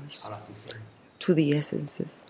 powers, to the essences.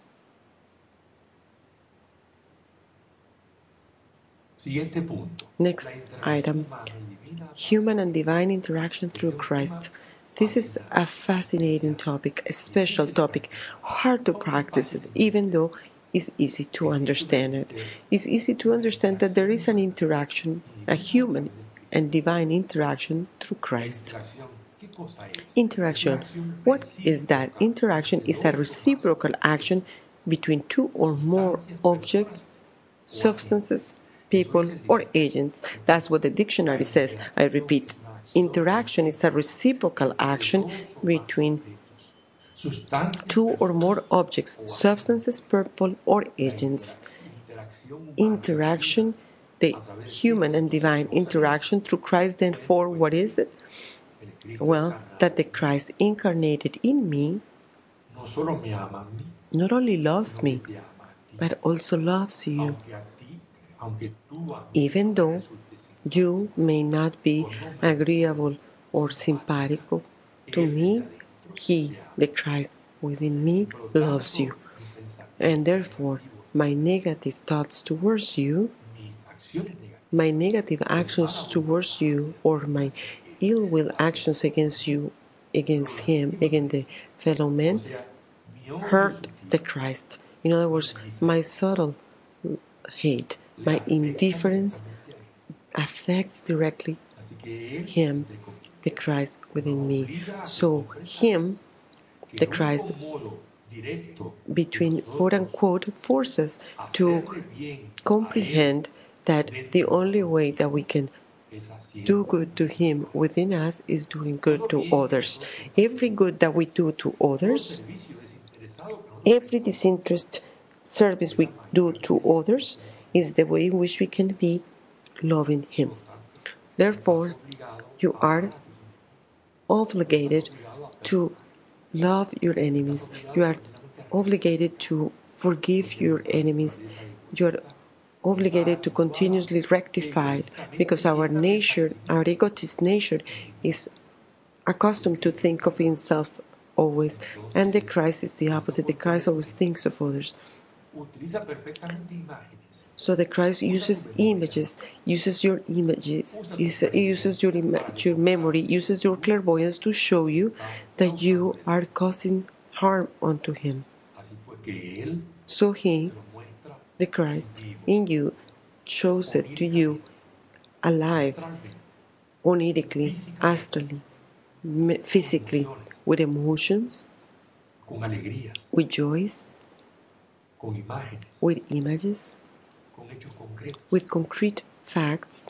Next item, human and divine interaction through Christ. This is a fascinating topic, a special topic, hard to practice it, even though it's easy to understand it. It's easy to understand that there is an interaction, a human and divine interaction through Christ. Interaction. What is that? Interaction is a reciprocal action between two or more objects, substances, people, or agents. That's what the dictionary says. I repeat, interaction is a reciprocal action between two or more objects, substances, people, or agents. Interaction, the human and divine interaction through Christ, then for what is it? Well, that the Christ incarnated in me not only loves me, but also loves you. Even though you may not be agreeable or simpático to me, He, the Christ within me, loves you. And therefore, my negative thoughts towards you, my negative actions towards you, or my ill will actions against you, against him, against the fellow man, hurt the Christ. In other words, my subtle hate, my indifference affects directly him, the Christ within me. So him, the Christ, between quote unquote forces to comprehend that the only way that we can do good to him within us is doing good to others. Every good that we do to others, every disinterested service we do to others is the way in which we can be loving him. Therefore, you are obligated to love your enemies. You are obligated to forgive your enemies. You are obligated to continuously rectify it, because our nature, our egotist nature, is accustomed to think of himself always, and the Christ is the opposite. The Christ always thinks of others. So the Christ uses images, uses your images, uses your memory, uses your clairvoyance to show you that you are causing harm unto him. So he, the Christ in you, shows it to you alive, onirically, astrally, physically, with emotions, with joys, with images, with concrete facts.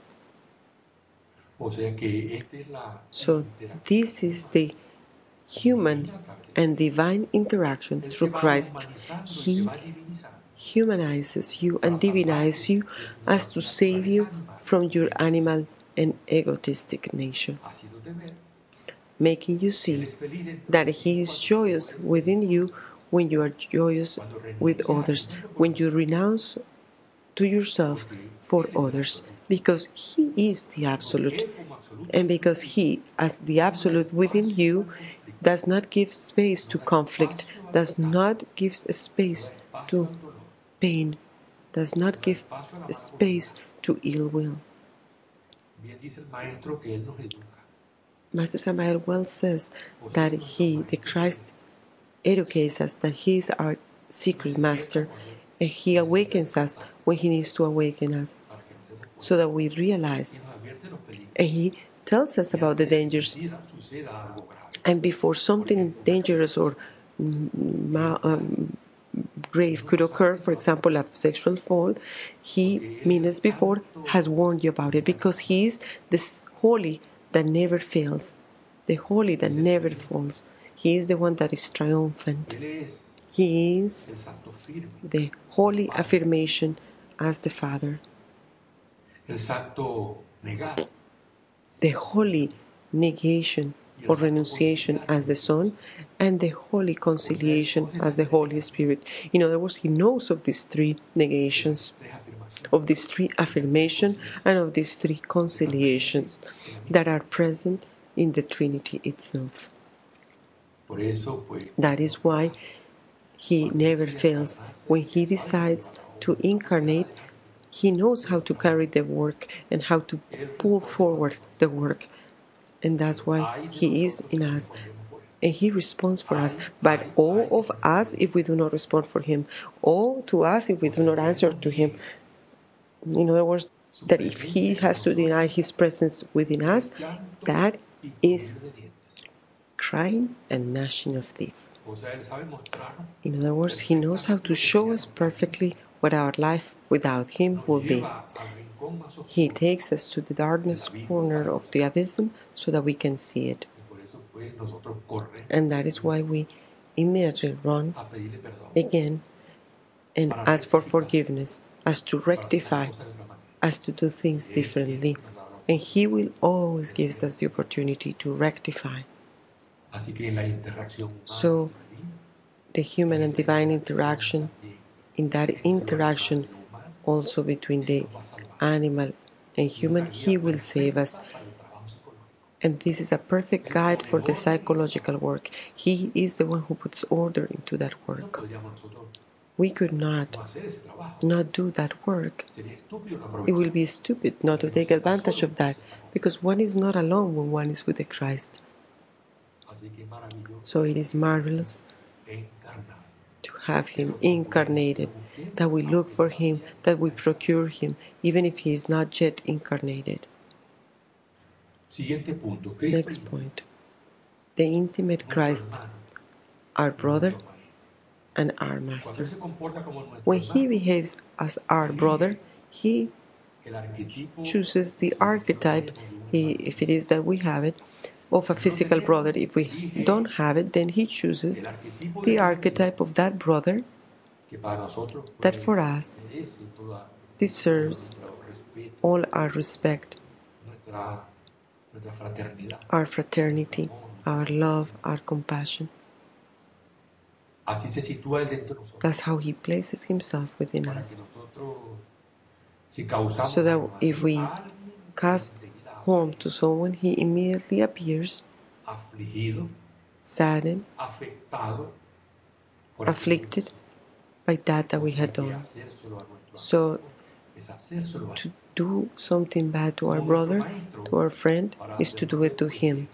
So this is the human and divine interaction through Christ. He humanizes you and divinizes you as to save you from your animal and egotistic nature, making you see that he is joyous within you when you are joyous with others, when you renounce to yourself for others, because he is the absolute, and because he, as the absolute within you, does not give space to conflict, does not give space to pain, does not give space to ill will. Master Samael well says that he, the Christ, educates us, that he is our secret master, and he awakens us when he needs to awaken us, so that we realize. And he tells us about the dangers. And before something dangerous or grave could occur, for example, a sexual fall, he, minutes before, has warned you about it, because he is this holy that never fails, the holy that never falls. He is the one that is triumphant. He is the holy affirmation as the Father, the holy negation or renunciation as the Son, and the holy conciliation as the Holy Spirit. In other words, he knows of these three negations, of these three affirmations, and of these three conciliations that are present in the Trinity itself. That is why he never fails. When he decides to incarnate, he knows how to carry the work and how to pull forward the work. And that's why he is in us. And he responds for us. But woe of us if we do not respond for him. Woe to us if we do not answer to him. In other words, that if he has to deny his presence within us, that is crying and gnashing of teeth. In other words, he knows how to show us perfectly what our life without him will be. He takes us to the darkness corner of the abysm so that we can see it. And that is why we immediately run again and ask for forgiveness, as to rectify, as to do things differently. And he will always give us the opportunity to rectify. So the human and divine interaction, in that interaction also between the animal and human, he will save us. And this is a perfect guide for the psychological work. He is the one who puts order into that work. We could not do that work. It will be stupid not to take advantage of that, because one is not alone when one is with the Christ. So it is marvelous to have him incarnated, that we look for him, that we procure him, even if he is not yet incarnated. Next point. The intimate Christ, our brother and our master. When he behaves as our brother, he chooses the archetype, if it is that we have it, of a physical brother. If we don't have it, then he chooses the archetype of that brother that for us deserves all our respect, our fraternity, our love, our compassion. That's how he places himself within us. So that if we cause harm to someone, he immediately appears saddened, afflicted by that we had done. So to do something bad to our brother, to our friend, is to do it to him.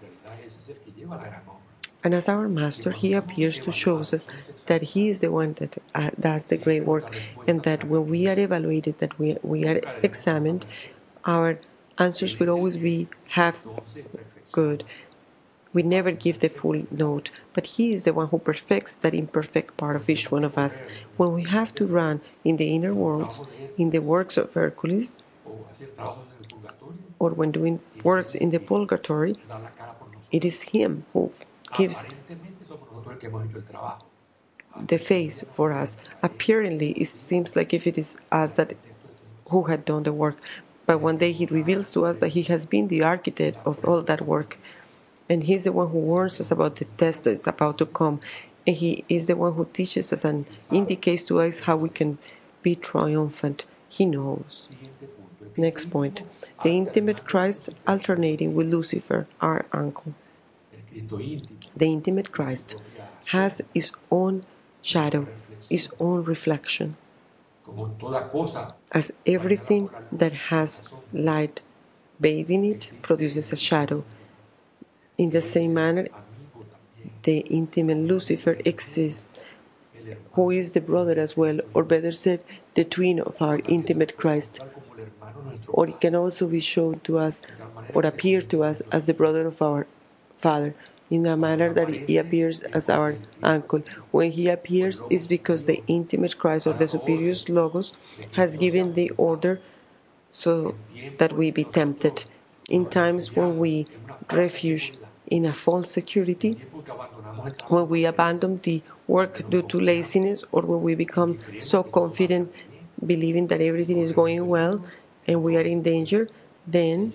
And as our master, he appears to show us that he is the one that does the great work, and that when we are evaluated, that we are examined, our answers will always be half good. We never give the full note, but he is the one who perfects that imperfect part of each one of us. When we have to run in the inner worlds, in the works of Hercules, or when doing works in the purgatory, it is him who gives the face for us. Apparently, it seems like if it is us that who had done the work, but one day he reveals to us that he has been the architect of all that work, and he's the one who warns us about the test that is about to come, and he is the one who teaches us and indicates to us how we can be triumphant. He knows. Next point. The intimate Christ alternating with Lucifer, our uncle. The intimate Christ has his own shadow, his own reflection. As everything that has light bathing it produces a shadow, in the same manner, the intimate Lucifer exists, who is the brother as well, or better said, the twin of our intimate Christ. Or it can also be shown to us, or appear to us, as the brother of our Father, in a manner that he appears as our uncle. When he appears, is because the intimate Christ, or the superior Logos, has given the order so that we be tempted. In times when we refuge in a false security, when we abandon the work due to laziness, or when we become so confident, believing that everything is going well and we are in danger, then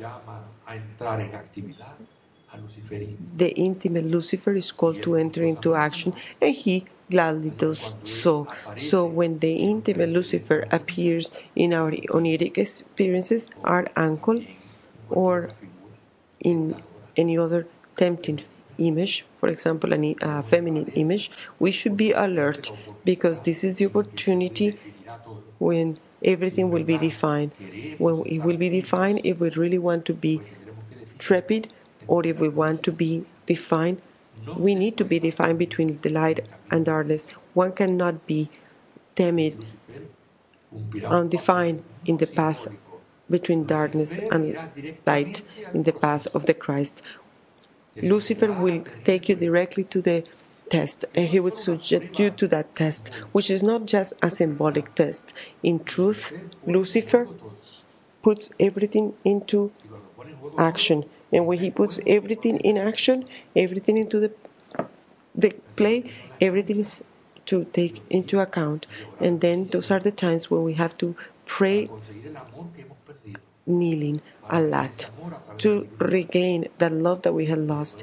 the intimate Lucifer is called to enter into action, and he gladly does so. So when the intimate Lucifer appears in our oniric experiences, our uncle, or in any other tempting image, for example, a feminine image, we should be alert, because this is the opportunity when everything will be defined. When it will be defined, if we really want to be trepid, or if we want to be defined, we need to be defined between the light and darkness. One cannot be timid, undefined in the path between darkness and light, in the path of the Christ. Lucifer will take you directly to the test, and he will subject you to that test, which is not just a symbolic test. In truth, Lucifer puts everything into action, and when he puts everything in action, everything into the play, everything is to take into account. And then those are the times when we have to pray, kneeling a lot, to regain that love that we had lost,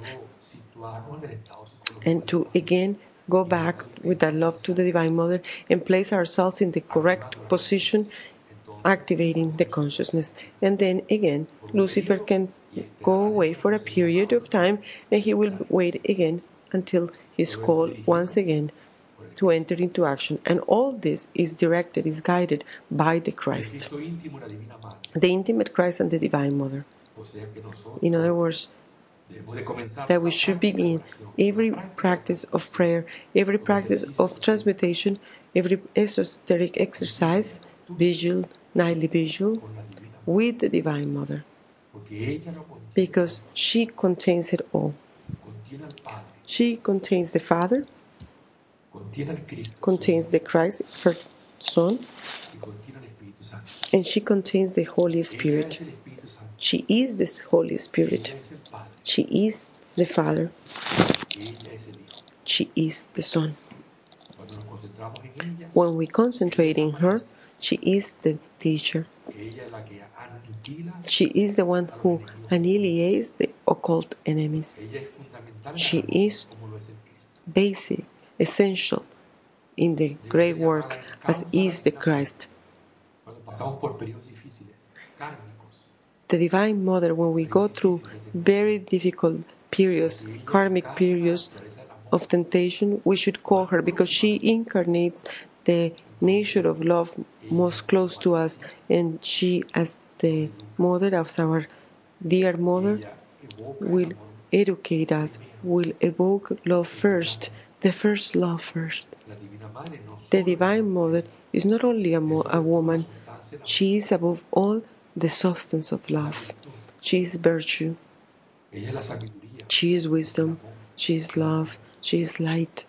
and to again go back with that love to the Divine Mother and place ourselves in the correct position, activating the consciousness. And then again, Lucifer can go away for a period of time, and he will wait again until he's called once again to enter into action. And all this is directed, is guided by the Christ, the intimate Christ and the Divine Mother. In other words, that we should begin every practice of prayer, every practice of transmutation, every esoteric exercise, vigil, nightly vigil, with the Divine Mother, because she contains it all. She contains the Father, contains the Christ, her Son, and she contains the Holy Spirit. She is the Holy Spirit. She is the Father. She is the Son. When we concentrate in her, she is the teacher. She is the one who annihilates the occult enemies. She is basic, essential in the great work, as is the Christ. The Divine Mother, when we go through very difficult periods, karmic periods of temptation, we should call her, because she incarnates the nature of love most close to us, and she, as the mother, as our dear mother, will educate us, will evoke love first, the first love first. The Divine Mother is not only a woman, she is above all the substance of love. She is virtue. She is wisdom. She is love. She is light.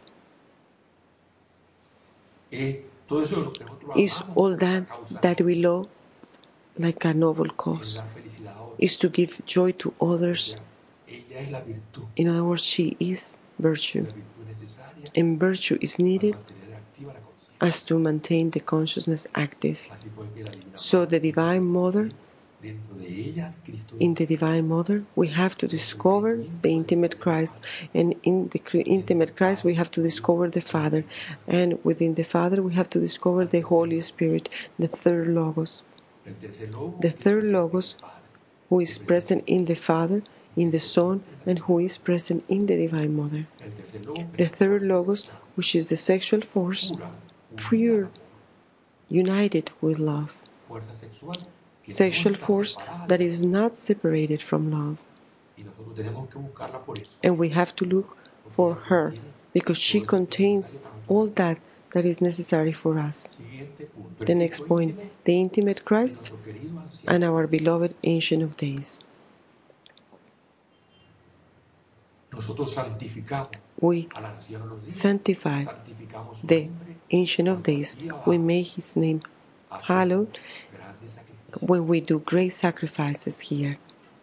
Is all that we love like a noble cause, is to give joy to others. In other words, she is virtue, and virtue is needed as to maintain the consciousness active. So the Divine Mother, in the Divine Mother, we have to discover the intimate Christ, and in the intimate Christ we have to discover the Father, and within the Father we have to discover the Holy Spirit, the third Logos. The third Logos, who is present in the Father, in the Son, and who is present in the Divine Mother. The third Logos, which is the sexual force, pure, united with love. Sexual force that is not separated from love. And we have to look for her, because she contains all that is necessary for us. The next point, the intimate Christ and our beloved Ancient of Days. We sanctify the Ancient of Days. We make his name hallowed when we do great sacrifices here.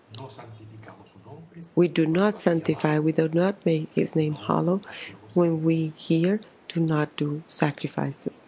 We do not sanctify, we do not make his name hallowed when we here do not do sacrifices.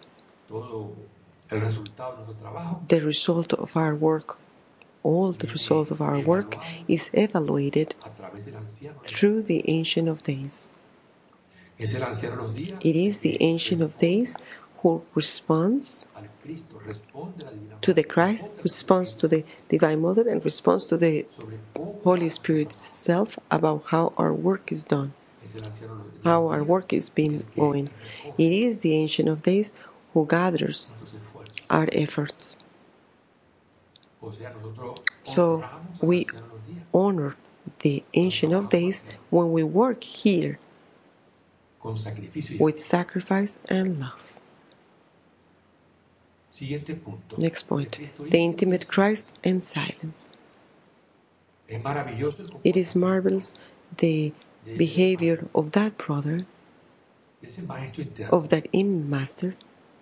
The result of our work, all the results of our work, is evaluated through the Ancient of Days. It is the Ancient of Days who responds to the Christ, responds to the Divine Mother, and responds to the Holy Spirit itself about how our work is done, how our work is been going. It is the Ancient of Days who gathers our efforts. So we honor the Ancient of Days when we work here with sacrifice and love. Next point, the intimate Christ and silence. It is marvelous the behavior of that brother, of that inner master,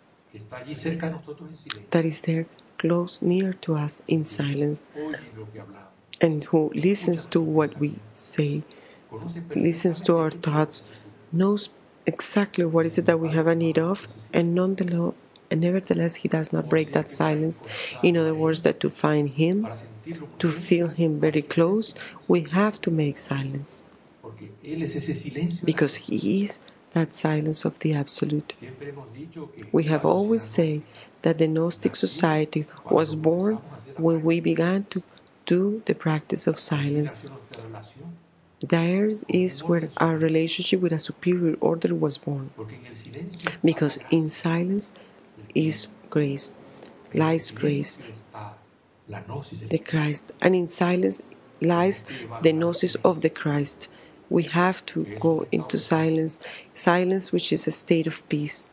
that is there close, near to us in silence, and who listens to what we say, listens to our thoughts, knows exactly what is it that we have a need of, and nevertheless he does not break that silence. In other words, that to find him, to feel him very close, we have to make silence, because he is that silence of the Absolute. We have always said that the Gnostic society was born when we began to do the practice of silence. There is where our relationship with a superior order was born, because in silence is grace, lies grace, the Christ, and in silence lies the gnosis of the Christ. We have to go into silence, silence which is a state of peace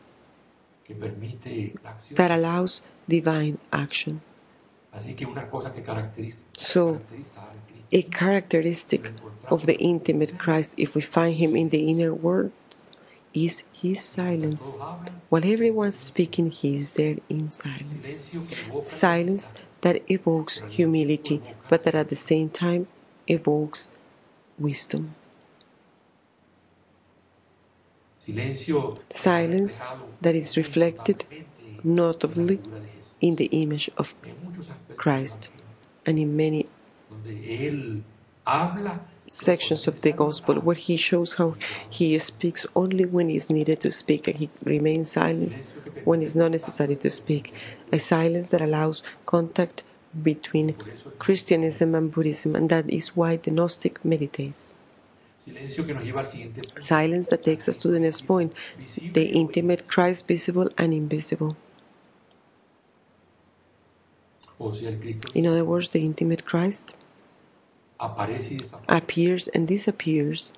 that allows divine action. So, a characteristic of the intimate Christ, if we find him in the inner world, is his silence. While everyone's speaking, he is there in silence. Silence that evokes humility, but that at the same time evokes wisdom. Silence that is reflected notably in the image of Christ and in many sections of the Gospel where he shows how he speaks only when it's needed to speak, and he remains silent when it's not necessary to speak. A silence that allows contact between Christianism and Buddhism, and that is why the Gnostic meditates. Silence that takes us to the next point, the intimate Christ, visible and invisible. In other words, the intimate Christ appears and disappears,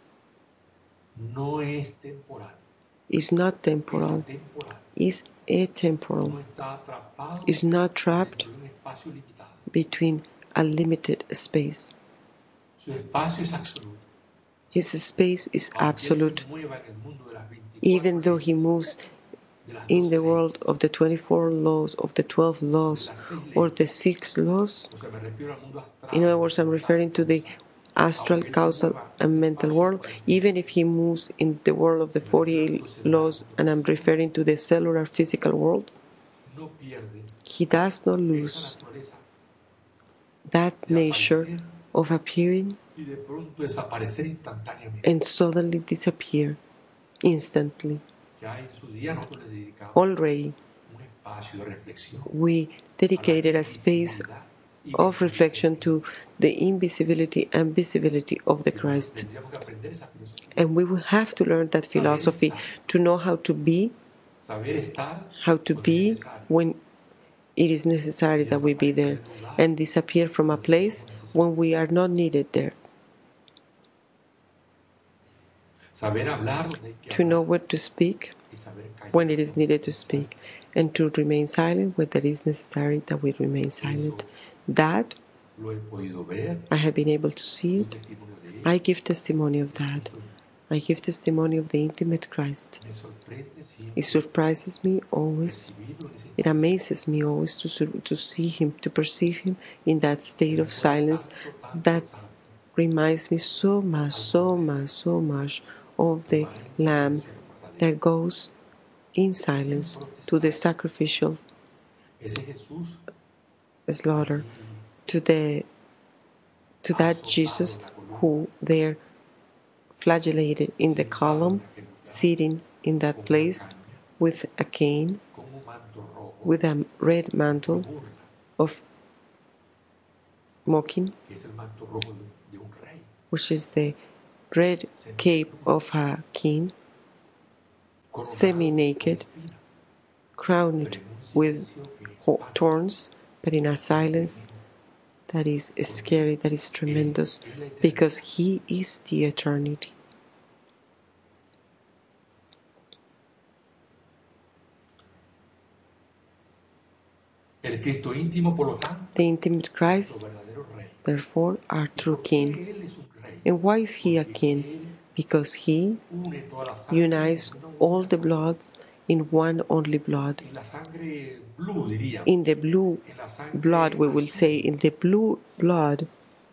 is not temporal, is atemporal, is not trapped between a limited space. His space is absolute. Even though he moves in the world of the 24 laws, of the 12 laws, or the 6 laws, in other words, I'm referring to the astral, causal, and mental world, even if he moves in the world of the 48 laws, and I'm referring to the cellular physical world, he does not lose that nature of appearing and suddenly disappear instantly. Already, we dedicated a space of reflection to the invisibility and visibility of the Christ. And we will have to learn that philosophy to know how to be when it is necessary that we be there, and disappear from a place when we are not needed there. To know where to speak when it is needed to speak, and to remain silent when it is necessary that we remain silent. That I have been able to see it. I give testimony of that. I give testimony of the intimate Christ. It surprises me always. It amazes me always to see him, to perceive him in that state of silence that reminds me so much of the Lamb that goes in silence to the sacrificial slaughter, to that Jesus who there flagellated in the column, sitting in that place with a cane, with a red mantle of mocking, which is the red cape of a king, semi-naked, crowned with thorns, but in a silence that is scary, that is tremendous, because he is the eternity. The intimate Christ, therefore, our true King. And why is he a king? Because he unites all the blood in one only blood. In the blue blood, we will say, in the blue blood,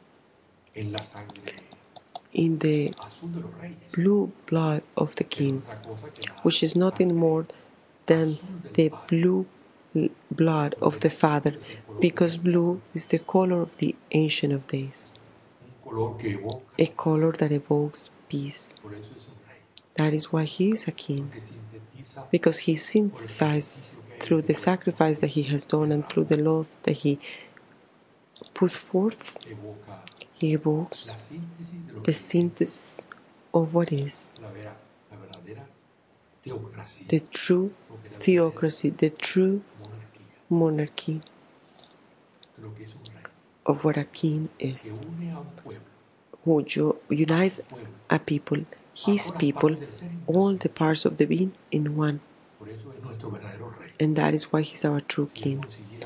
in the blue blood of the kings, which is nothing more than the blue blood of the Father, because blue is the color of the Ancient of Days, a color that evokes peace. That is why he is a king, because he synthesizes through the sacrifice that he has done and through the love that he put forth. He evokes the synthesis of what is the true theocracy, the true monarchy of what a king is, who unites a people, his people, all the parts of the being in one. And that is why he's our true king.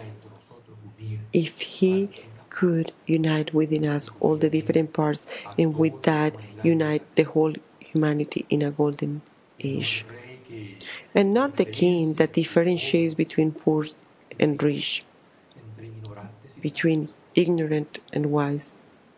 If he could unite within us all the different parts, and with that unite the whole humanity in a golden age, and not the king that differentiates between poor and rich, between ignorant and wise.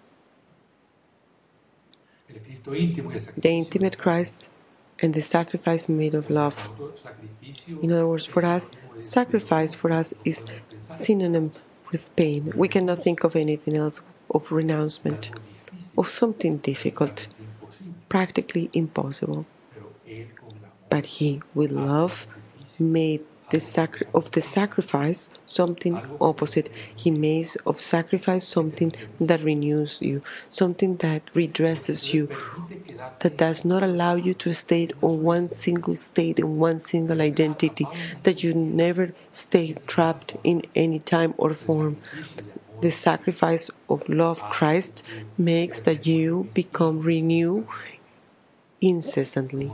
The intimate Christ and the sacrifice made of love. In other words, for us, sacrifice for us is synonym with pain. We cannot think of anything else, of renouncement, of something difficult, practically impossible. But he, with love, made the sacrifice something opposite. He makes of sacrifice something that renews you, something that redresses you, that does not allow you to stay on one single state, in one single identity, that you never stay trapped in any time or form. The sacrifice of love, Christ, makes that you become renewed incessantly.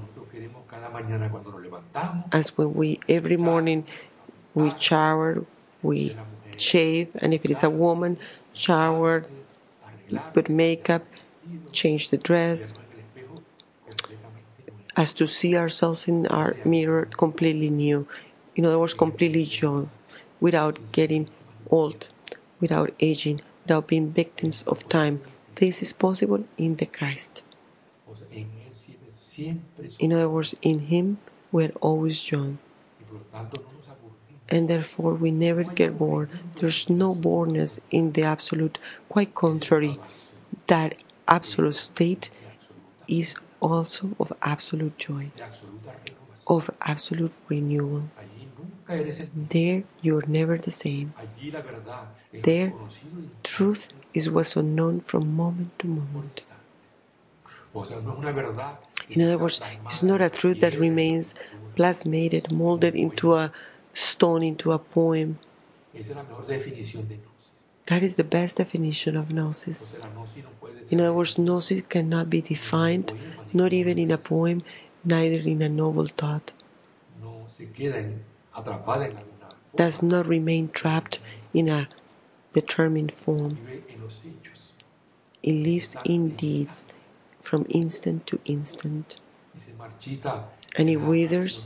As when we, every morning, we shower, we shave, and if it is a woman, shower, put makeup, change the dress, as to see ourselves in our mirror completely new. In other words, completely young, without getting old, without aging, without being victims of time. This is possible in the Christ. In other words, in Him we're always young. And therefore we never get bored. There's no boredness in the absolute. Quite contrary, that absolute state is also of absolute joy, of absolute renewal. There you're never the same. There, truth is what's unknown from moment to moment. In other words, it's not a truth that remains plasmated, molded into a stone, into a poem. That is the best definition of gnosis. In other words, gnosis cannot be defined, not even in a poem, neither in a noble thought. Does not remain trapped in a determined form. It lives in deeds from instant to instant. And it withers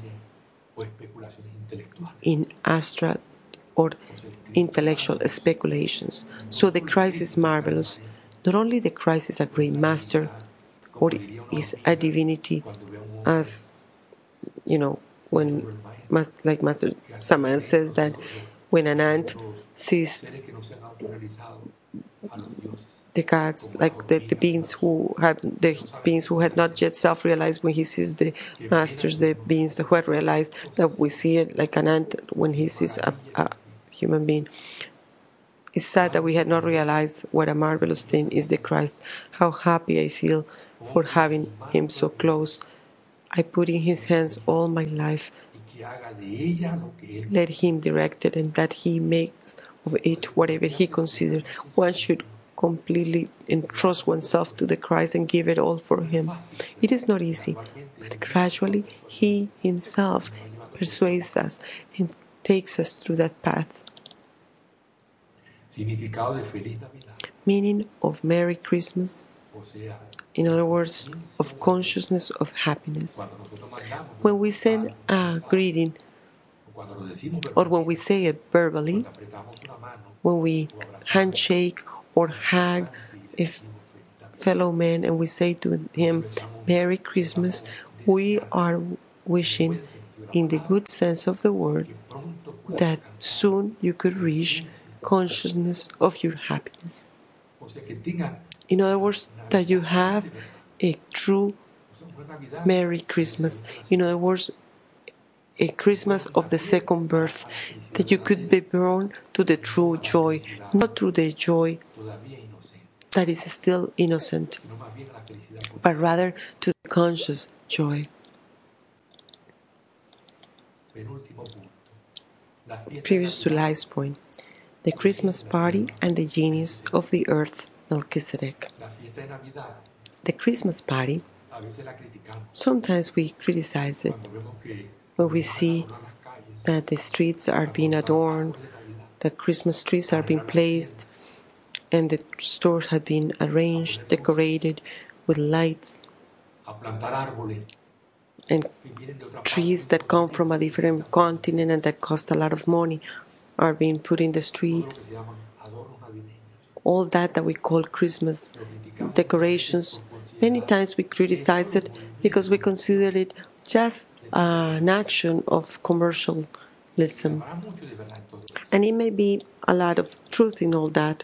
in abstract or intellectual speculations. So the Christ is marvelous. Not only the Christ is a great master, or is a divinity, as when, like Master Samael says, that when an ant sees the gods, like the beings who had not yet self-realized when he sees the masters, the beings who had realized that we see it like an ant when he sees a human being. It's sad that we had not realized what a marvelous thing is the Christ. How happy I feel for having him so close. I put in his hands all my life. Let him direct it, and that he makes of it whatever he considers. One should completely entrust oneself to the Christ and give it all for him. It is not easy, but gradually he himself persuades us and takes us through that path. Meaning of Merry Christmas, in other words, of consciousness of happiness. When we send a greeting, or when we say it verbally, when we handshake or hug a fellow man and we say to him, Merry Christmas, we are wishing, in the good sense of the word, that soon you could reach consciousness of your happiness. In other words, that you have a true Merry Christmas. In other words, a Christmas of the second birth, that you could be born to the true joy, not through the joy that is still innocent, but rather to the conscious joy. Previous to last point, the Christmas party and the genius of the earth, Melchizedek. The Christmas party, sometimes we criticize it when we see that the streets are being adorned, that Christmas trees are being placed, and the stores have been arranged, decorated with lights, and trees that come from a different continent and that cost a lot of money are being put in the streets. All that we call Christmas decorations, many times we criticize it because we consider it just an action of commercialism. And it may be a lot of truth in all that.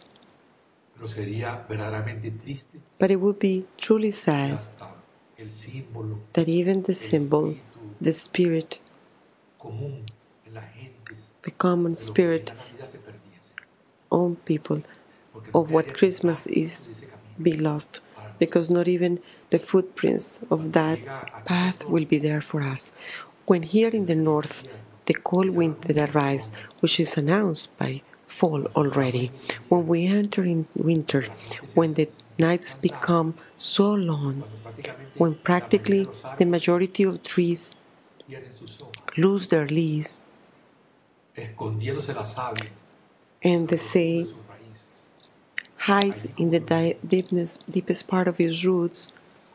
But it would be truly sad that even the symbol, the spirit, the common spirit on people of what Christmas is, be lost, because not even the footprints of that path will be there for us. When here in the north, the cold winter arrives, which is announced by fall already, when we enter in winter, when the nights become so long, when practically the majority of trees lose their leaves, and the sea hides in the deepest part of its roots,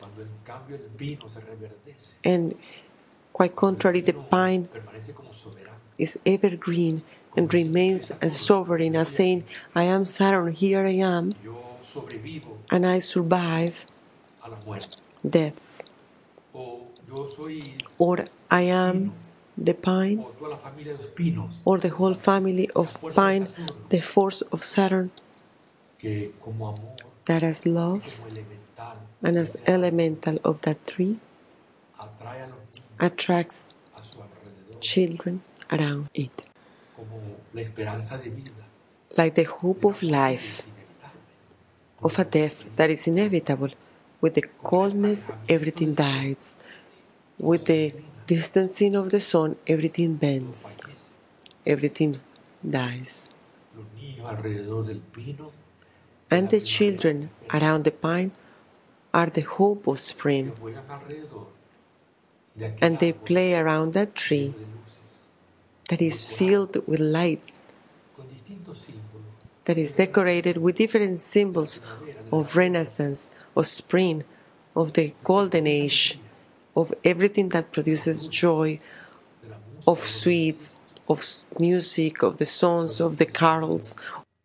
and quite contrary, the pine is evergreen and remains as sovereign as saying, I am Saturn, here I am, and I survive death. Or I am the pine, or the whole family of pine, the force of Saturn, that as love and as elemental of that tree attracts children around it. Like the hope of life, of a death that is inevitable. With the coldness, everything dies. With the distancing of the sun, everything bends. Everything dies. And the children around the pine are the hope of spring. And they play around that tree that is filled with lights, that is decorated with different symbols of Renaissance, of spring, of the golden age, of everything that produces joy, of sweets, of music, of the songs, of the carols.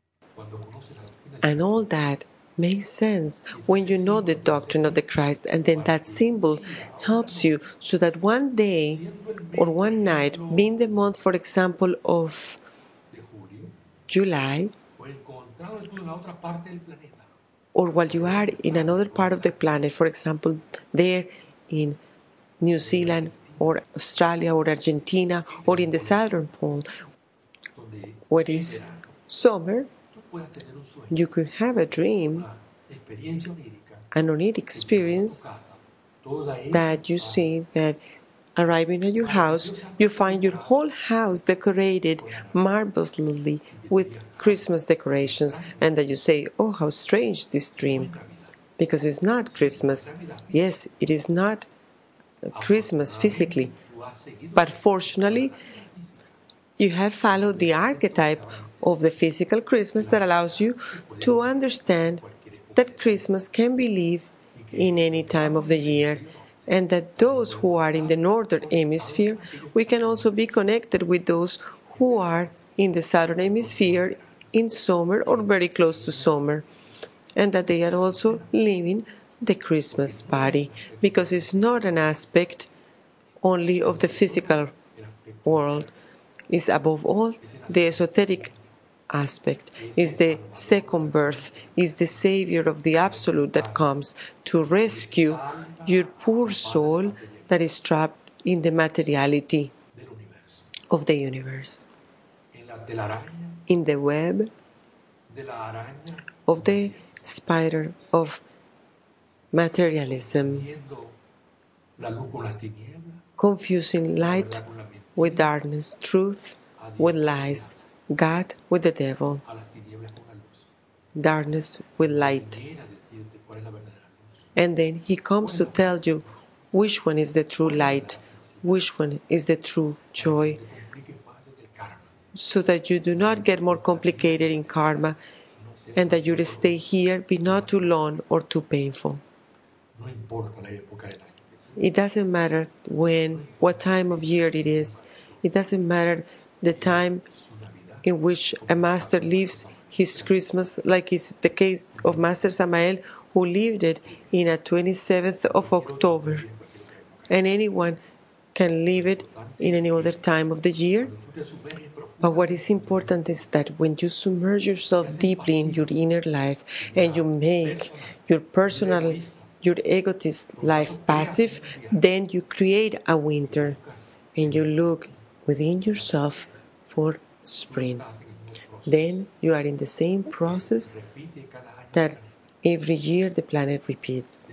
And all that makes sense when you know the doctrine of the Christ, and then that symbol helps you so that one day or one night, being the month, for example, of July, or while you are in another part of the planet, for example, there in New Zealand or Australia or Argentina or in the Southern Pole, where it is summer, you could have a dream, an oniric experience, that you see that arriving at your house, you find your whole house decorated marvelously with Christmas decorations, and that you say, "Oh, how strange this dream," because it's not Christmas. Yes, it is not Christmas physically, but fortunately, you have followed the archetype of the physical Christmas that allows you to understand that Christmas can be lived in any time of the year, and that those who are in the northern hemisphere, we can also be connected with those who are in the southern hemisphere in summer or very close to summer, and that they are also living the Christmas party, because it's not an aspect only of the physical world. It's above all the esoteric aspect, is the second birth, is the Savior of the Absolute that comes to rescue your poor soul that is trapped in the materiality of the universe, in the web of the spider of materialism, confusing light with darkness, truth with lies, God with the devil, darkness with light. And then he comes to tell you which one is the true light, which one is the true joy, so that you do not get more complicated in karma, and that your stay here be not too long or too painful. It doesn't matter when, what time of year it is. It doesn't matter the time in which a master lives his Christmas, like is the case of Master Samael, who lived it in a 27th of October. And anyone can live it in any other time of the year. But what is important is that when you submerge yourself deeply in your inner life and you make your personal, your egotist life passive, then you create a winter and you look within yourself for spring. Then you are in the same process that every year the planet repeats.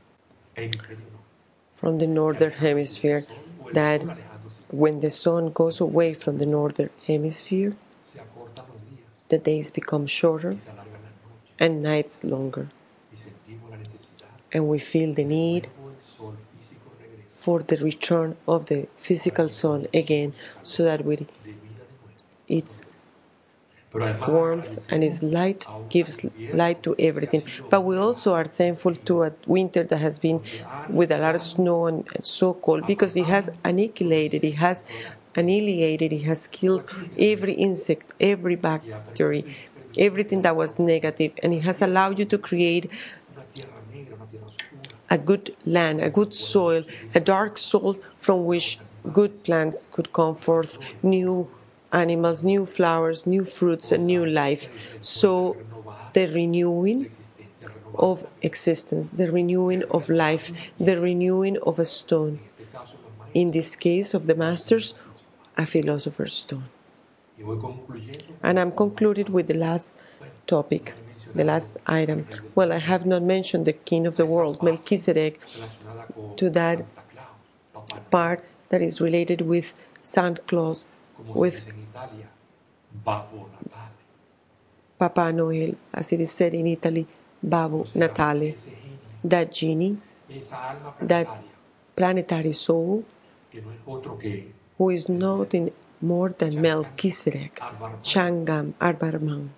From the northern hemisphere, that when the sun goes away from the northern hemisphere, the days become shorter and nights longer. And we feel the need for the return of the physical sun again, so that with its warmth and its light gives light to everything. But we also are thankful to a winter that has been with a lot of snow and so cold, because it has annihilated, it has annihilated, it has killed every insect, every bacteria, everything that was negative, and it has allowed you to create a good land, a good soil, a dark soil from which good plants could come forth, new animals, new flowers, new fruits, and new life. So the renewing of existence, the renewing of life, the renewing of a stone. In this case of the masters, a philosopher's stone. And I'm concluded with the last topic, the last item. Well, I have not mentioned the king of the world, Melchizedek, to that part that is related with Santa Claus, with Papa Noel, as it is said in Italy, Babbo Natale, that genie, that planetary soul, who is nothing more than Melchizedek, Changam Arbarman,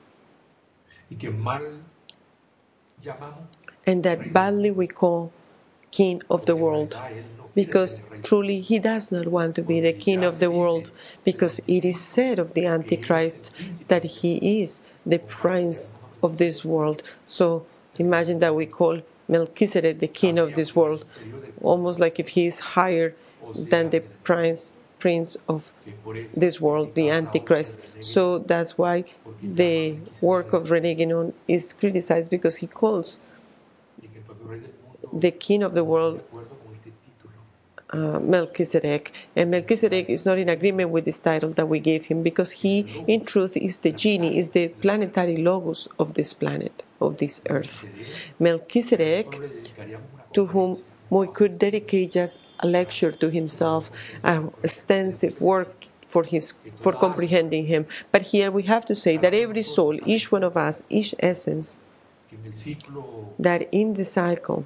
and that badly we call king of the world, because truly he does not want to be the king of the world, because it is said of the Antichrist that he is the prince of this world. So imagine that we call Melchizedek the king of this world, almost like if he is higher than the prince prince of this world, the Antichrist. So that's why the work of René Guénon is criticized, because he calls the king of the world Melchizedek, and Melchizedek is not in agreement with this title that we gave him, because he, in truth, is the genie, is the planetary logos of this planet, of this earth. Melchizedek, to whom we could dedicate just a lecture to himself, an extensive work for comprehending him. But here we have to say that every soul, each one of us, each essence, that in the cycle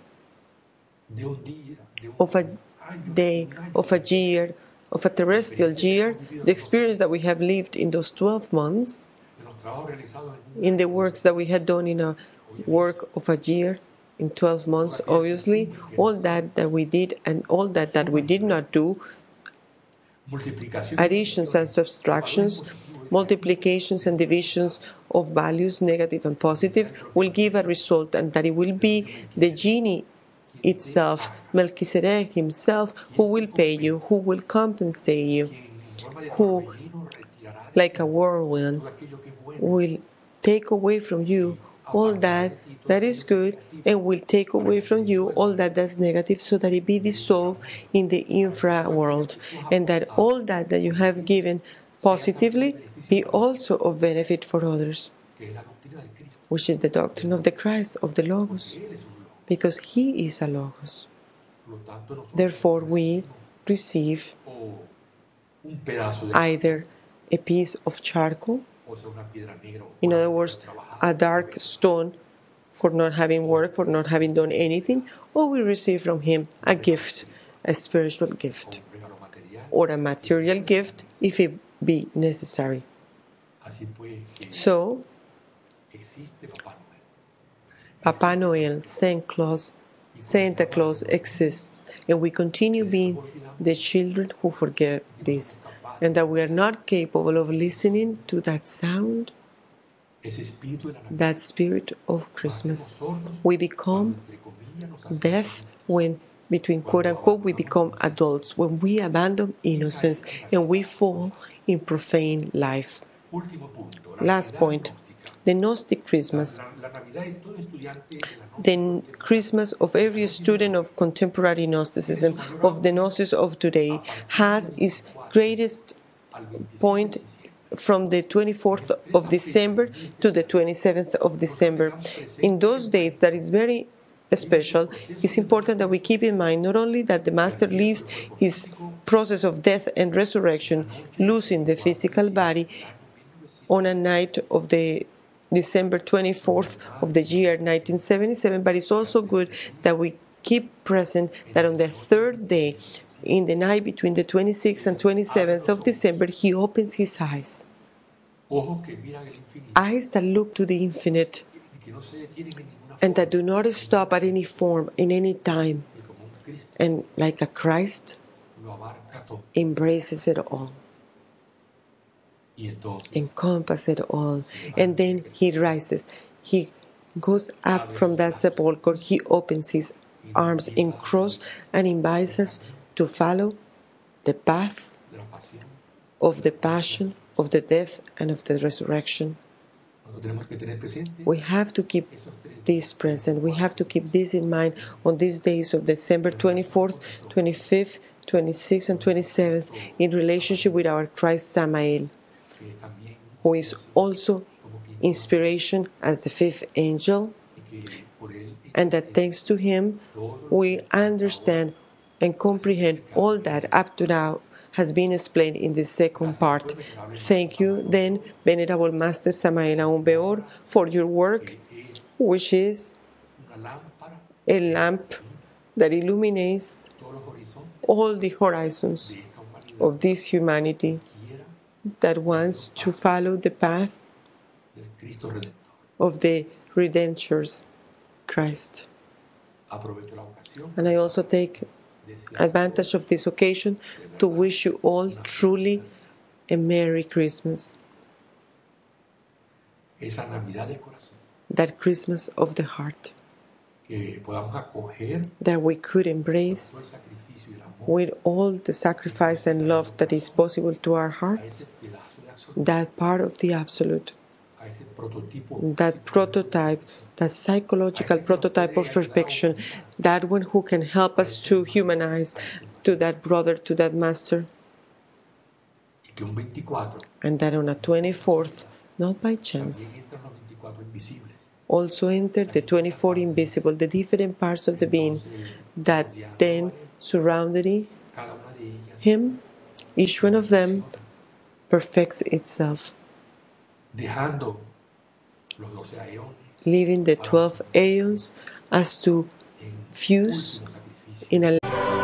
of a day, of a year, of a terrestrial year, the experience that we have lived in those 12 months, in the works that we had done in a work of a year, in 12 months, obviously, all that we did and all that we did not do, additions and subtractions, multiplications and divisions of values, negative and positive, will give a result, and that it will be the genie itself, Melchizedek himself, who will pay you, who will compensate you, who, like a whirlwind, will take away from you all that is good, and will take away from you all that is negative, so that it be dissolved in the infra world, and that all that you have given positively be also of benefit for others, which is the doctrine of the Christ, of the Logos, because he is a Logos. Therefore, we receive either a piece of charcoal, in other words, a dark stone for not having worked, for not having done anything, or we receive from him a gift, a spiritual gift, or a material gift if it be necessary. So, Papa Noel, Santa Claus exists, and we continue being the children who forget this, and that we are not capable of listening to that sound, that spirit of Christmas. We become deaf when, between quote unquote, we become adults, when we abandon innocence and we fall in profane life. Last point. The Gnostic Christmas. The Christmas of every student of contemporary Gnosticism, of the Gnosis of today, has its greatest point from the 24th of December to the 27th of December. In those dates, that is very special, it's important that we keep in mind not only that the Master leaves his process of death and resurrection, losing the physical body on a night of the December 24th of the year 1977, but it's also good that we keep present that on the third day, in the night between the 26th and 27th of December, he opens his eyes. Eyes that look to the infinite and that do not stop at any form, in any time, and like a Christ, embraces it all, encompasses it all. And then he rises. He goes up from that sepulchre. He opens his arms in cross and invites us to follow the path of the passion, of the death, and of the resurrection. We have to keep this present. We have to keep this in mind on these days of December 24th, 25th, 26th, and 27th, in relationship with our Christ Samael, who is also inspiration as the fifth angel, and that thanks to him we understand and comprehend all that up to now has been explained in the second part. Thank you, then, Venerable Master Samael Aún Weor, for your work, which is a lamp that illuminates all the horizons of this humanity that wants to follow the path of the Redemptor's Christ. And I also take advantage of this occasion to wish you all truly a Merry Christmas. That Christmas of the heart, that we could embrace with all the sacrifice and love that is possible to our hearts, that part of the absolute, that prototype, that psychological prototype of perfection, that one who can help us to humanize to that brother, to that master, and that on a 24th, not by chance, also enter the 24 invisible, the different parts of the being that then surrounded him, each one of them perfects itself, leaving the 12 aeons as to fuse in a